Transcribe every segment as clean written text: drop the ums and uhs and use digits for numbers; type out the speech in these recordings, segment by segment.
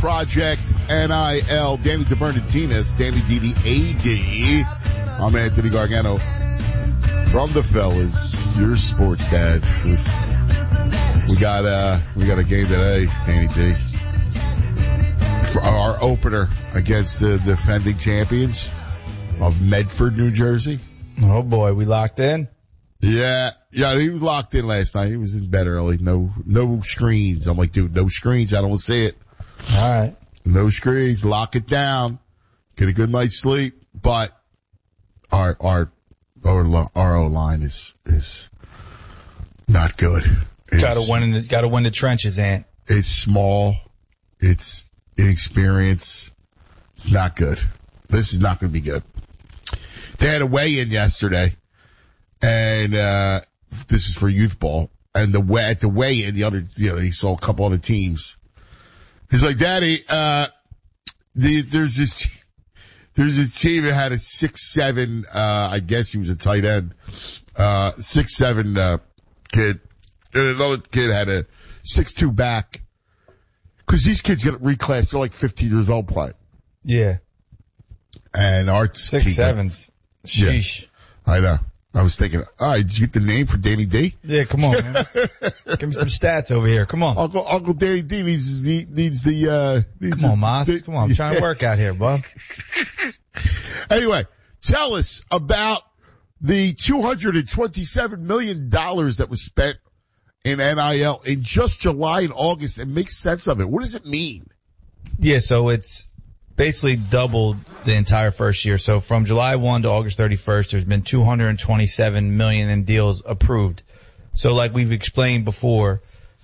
Project NIL. Danny DeBernardinez, Danny D, the AD. I'm Anthony Gargano from the fellas, your sports dad. We got a game today, Danny D. For our opener against the defending champions of Medford, New Jersey. Oh boy, we locked in? Yeah, he was locked in last night. He was in bed early. No screens. I'm like, dude, no screens. I don't want to see it. All right. No screens. Lock it down. Get a good night's sleep. But our O-line is not good. Gotta win the trenches, Ant. It's small. It's inexperienced. It's not good. This is not going to be good. They had a weigh-in yesterday. And, this is for youth ball. And at the weigh-in, he saw a couple other teams. He's like, Daddy, there's this team that had a 6'7", I guess he was a tight end, 6'7", kid. And another kid had a 6'2" back. Cause these kids get reclassed. They're like 15 years old playing. Yeah. And our 6'7's. Sheesh. Yeah, I know. I was thinking, all right, did you get the name for Danny D? Yeah, come on, man. Give me some stats over here. Come on. Uncle Danny D needs the, come on, Moss. Come on, I'm trying to work out here, bub. Anyway, tell us about the $227 million that was spent in NIL in just July and August, and make sense of it. What does it mean? Yeah, so it's basically doubled the entire first year. So from July 1 to August 31st, there's been $227 million in deals approved. So like we've explained before,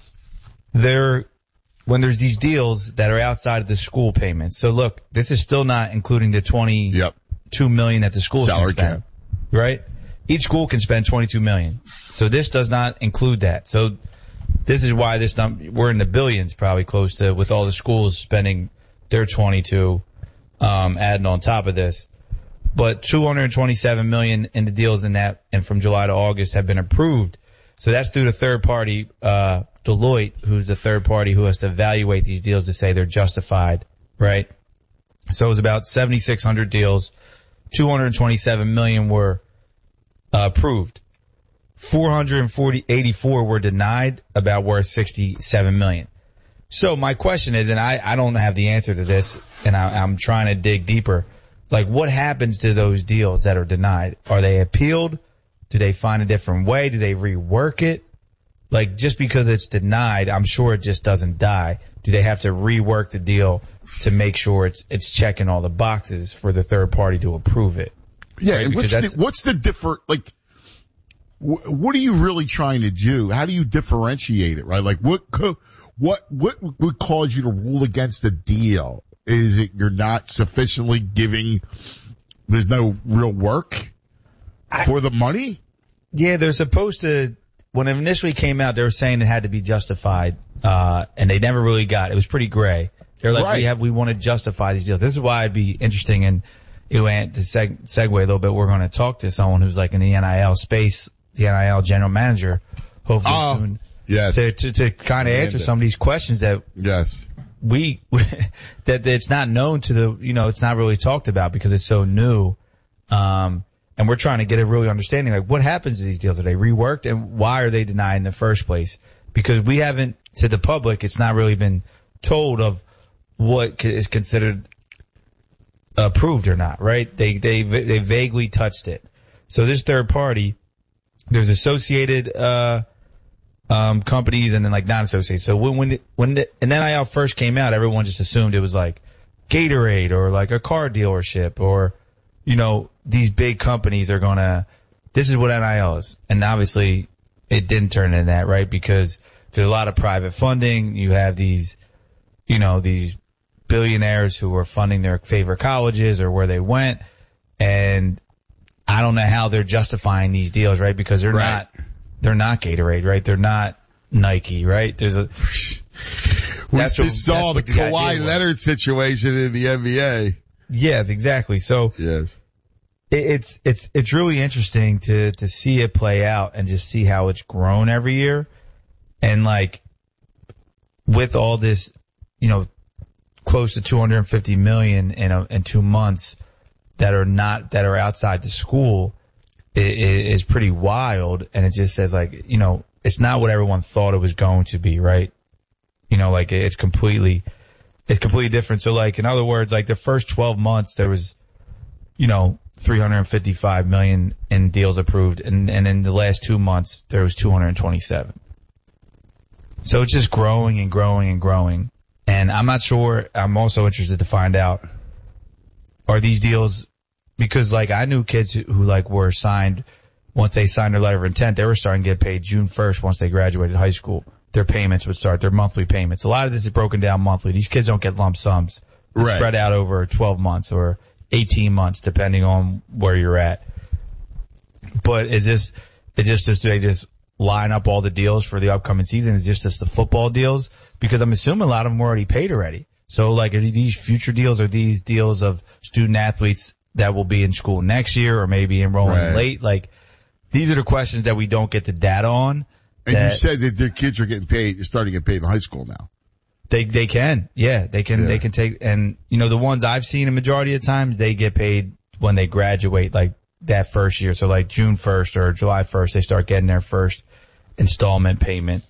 when there's these deals that are outside of the school payments. So look, this is still not including the $22 million that the schools can spend. Right? Each school can spend $22 million. So this does not include that. So this is why we're in the billions, probably close to, with all the schools spending their 22, adding on top of this. But $227 million in the deals in that, and from July to August have been approved. So that's through the third party, Deloitte, who's the third party who has to evaluate these deals to say they're justified, right? So it was about 7,600 deals. 227 million were approved. 84 were denied, about worth 67 million. So my question is, and I don't have the answer to this, and I'm trying to dig deeper. Like, what happens to those deals that are denied? Are they appealed? Do they find a different way? Do they rework it? Like, just because it's denied, I'm sure it just doesn't die. Do they have to rework the deal to make sure it's checking all the boxes for the third party to approve it? Yeah, right? and what's the different, like, what are you really trying to do? How do you differentiate it, right? Like, what would cause you to rule against a deal? Is it you're not sufficiently giving, there's no real work for the money? Yeah, they're supposed to, when it initially came out, they were saying it had to be justified, and they never really got it. It was pretty gray. They're like, right. we want to justify these deals. This is why it'd be interesting, and to segue a little bit, we're going to talk to someone who's like in the NIL space, the NIL general manager, hopefully soon. Yes. To kind of answer some of these questions that yes that it's not known to the, it's not really talked about because it's so new. And we're trying to get a really understanding, like, what happens to these deals? Are they reworked, and why are they denied in the first place? Because we haven't, to the public, it's not really been told of what is considered approved or not, right? They vaguely touched it. So this third party, there's associated companies and then like not associated. So when the NIL first came out, everyone just assumed it was like Gatorade or like a car dealership or, these big companies are gonna, this is what NIL is. And obviously it didn't turn into that, right? Because there's a lot of private funding. You have these, these billionaires who are funding their favorite colleges or where they went. And I don't know how they're justifying these deals, right? Because they're not Gatorade, right? They're not Nike, right? There's a, we just saw the Kawhi Leonard situation in the NBA. Yes, exactly. So yes, it's really interesting to see it play out and just see how it's grown every year. And like with all this, close to $250 million in 2 months that are outside the school is pretty wild. And it just says, like, you know, it's not what everyone thought it was going to be, right? You know, like, it's completely different. So, like, in other words, like, the first 12 months there was, you know, $355 million in deals approved, and in the last 2 months there was 227. So it's just growing and growing and growing. And I'm not sure. I'm also interested to find out, are these deals, because, like, I knew kids who like were signed, once they signed their letter of intent, they were starting to get paid June 1st once they graduated high school. Their payments would start, their monthly payments. A lot of this is broken down monthly. These kids don't get lump sums. It's right. Spread out over 12 months or 18 months, depending on where you're at. But do they just line up all the deals for the upcoming season? Is just the football deals? Because I'm assuming a lot of them were already paid already. So, like, are these future deals, or these deals of student athletes that will be in school next year or maybe enrolling late? Like, these are the questions that we don't get the data on. And you said that their kids are getting paid, they're starting to get paid in high school now. They can. Yeah, they can. Yeah. They can take, and, you know, the ones I've seen a majority of times, they get paid when they graduate, like, that first year. So, like, June 1st or July 1st, they start getting their first installment payment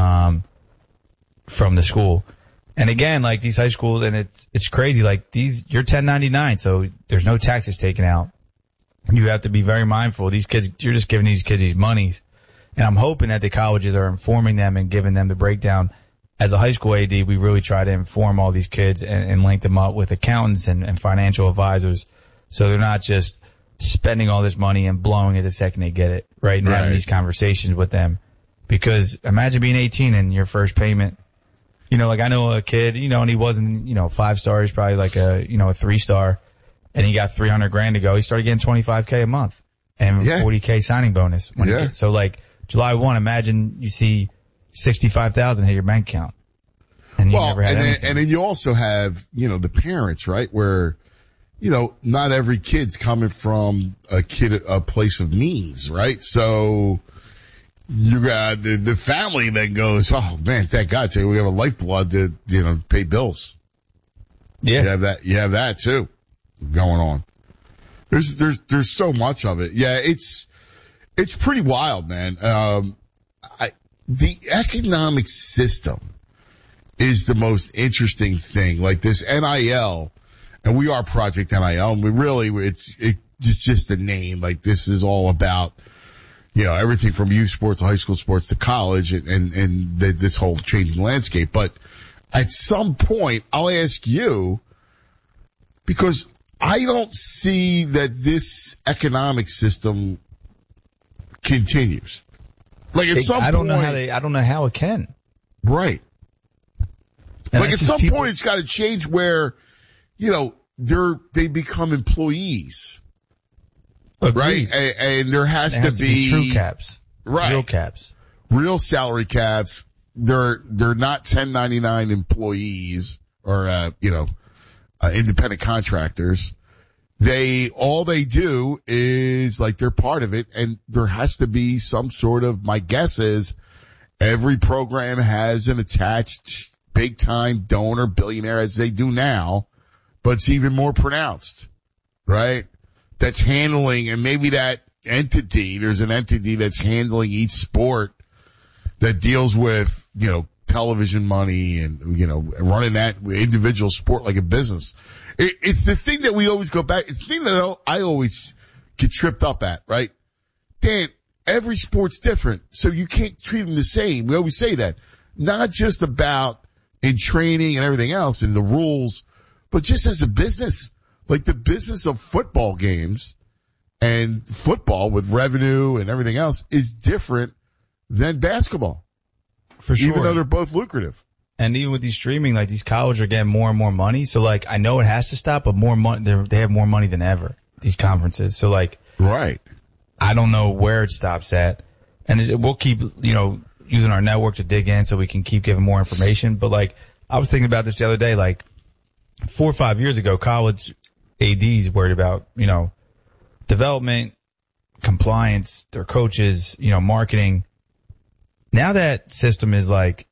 from the school. And again, like, these high schools, and it's crazy, like, you're 1099, so there's no taxes taken out. You have to be very mindful. These kids, you're just giving these kids these monies. And I'm hoping that the colleges are informing them and giving them the breakdown. As a high school AD, we really try to inform all these kids and link them up with accountants and financial advisors, so they're not just spending all this money and blowing it the second they get it, right? And having these conversations with them. Because imagine being 18 and your first payment, you know, like, I know a kid, you know, and he wasn't, you know, 5-star, he's probably like a 3-star, and he got $300,000 to go. He started getting $25K a month and $40K signing bonus. So, like, July 1, imagine you see 65,000 hit your bank account. And you never had anything. And then you also have, you know, the parents, right? Where, you know, not every kid's coming from a place of means, right? So you got the family that goes, oh man, thank God, we have a lifeblood to, you know, pay bills. Yeah. You have that too going on. There's so much of it. Yeah, it's pretty wild, man. The economic system is the most interesting thing. Like, this NIL, and we are Project NIL, and it's just a name. Like, this is all about, you know, everything from youth sports to high school sports to college and this whole changing landscape. But at some point, I'll ask you, because I don't see that this economic system continues. Like, at some point, I don't know how it can. Right. And like, at some point, it's got to change where, you know, they become employees. Agreed. Right? And there has to be true caps. Right. Real caps. Real salary caps. They're not 1099 employees or, independent contractors. All they do is, like, they're part of it, and there has to be some sort of, my guess is, every program has an attached big time donor billionaire, as they do now, but it's even more pronounced, right? That's handling, and maybe there's an entity that's handling each sport that deals with, you know, television money and, you know, running that individual sport like a business. It's the thing that we always go back. It's the thing that I always get tripped up at, right? Dan, every sport's different, so you can't treat them the same. We always say that. Not just about in training and everything else and the rules, but just as a business. Like, the business of football games and football with revenue and everything else is different than basketball. For sure. Even though they're both lucrative. And even with these streaming, like, these colleges are getting more and more money. So, like, I know it has to stop, but more money, they have more money than ever, these conferences. So, like, right. I don't know where it stops at. And we'll keep, you know, using our network to dig in so we can keep giving more information. But, like, I was thinking about this the other day, like, 4 or 5 years ago, college ADs worried about, you know, development, compliance, their coaches, you know, marketing. Now that system is, like,